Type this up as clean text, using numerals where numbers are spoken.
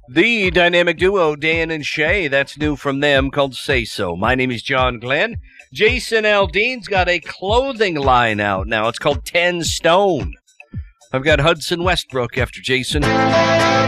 The dynamic duo, Dan and Shay, that's new from them, called Say So. My name is John Glenn. Jason Aldean's got a clothing line out now. It's called 10 Stone. I've got Hudson Westbrook after Jason.